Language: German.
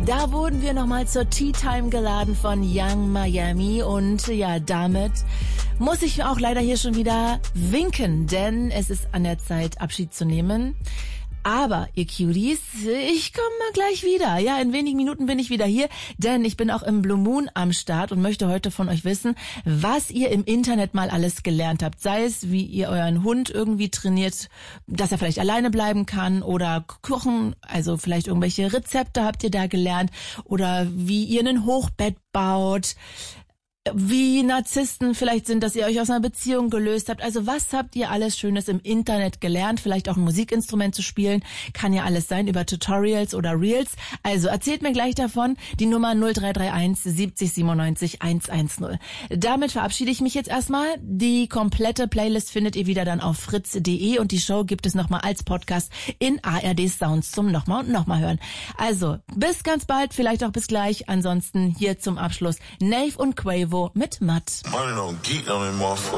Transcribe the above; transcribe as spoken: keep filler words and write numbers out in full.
Da wurden wir nochmal zur Tea Time geladen von Young Miami und ja, damit muss ich auch leider hier schon wieder winken, denn es ist an der Zeit, Abschied zu nehmen. Aber, ihr Cuties, ich komme mal gleich wieder. Ja, in wenigen Minuten bin ich wieder hier, denn ich bin auch im Blue Moon am Start und möchte heute von euch wissen, was ihr im Internet mal alles gelernt habt. Sei es, wie ihr euren Hund irgendwie trainiert, dass er vielleicht alleine bleiben kann oder kochen, also vielleicht irgendwelche Rezepte habt ihr da gelernt oder wie ihr ein Hochbett baut. Wie Narzissten vielleicht sind, dass ihr euch aus einer Beziehung gelöst habt. Also was habt ihr alles Schönes im Internet gelernt? Vielleicht auch ein Musikinstrument zu spielen. Kann ja alles sein über Tutorials oder Reels. Also erzählt mir gleich davon. Die Nummer null drei drei eins siebzig siebenundneunzig hundertzehn. Damit verabschiede ich mich jetzt erstmal. Die komplette Playlist findet ihr wieder dann auf fritz punkt de und die Show gibt es nochmal als Podcast in A R D Sounds zum nochmal und nochmal hören. Also bis ganz bald, vielleicht auch bis gleich. Ansonsten hier zum Abschluss Nave und Quavo mit Matt.